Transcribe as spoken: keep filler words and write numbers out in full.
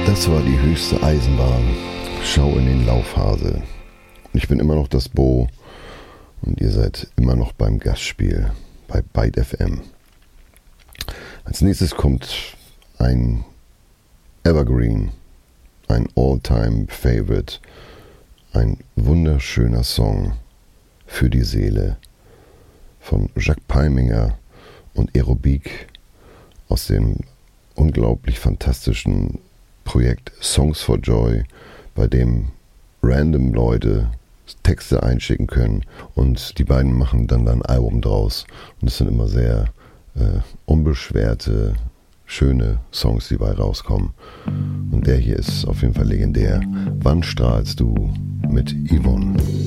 Das war die höchste Eisenbahn. Schau in den Laufhase. Und ich bin immer noch das Bo und ihr seid immer noch beim Gastspiel bei Byte F M. Als nächstes kommt ein Evergreen, ein All-Time-Favorite, ein wunderschöner Song für die Seele von Jacques Peiminger und Aerobik aus dem unglaublich fantastischen Projekt Songs for Joy, bei dem random Leute Texte einschicken können und die beiden machen dann ein Album draus. Und es sind immer sehr äh, unbeschwerte, schöne Songs, die bei rauskommen. Und der hier ist auf jeden Fall legendär. Wann strahlst du mit Yvonne?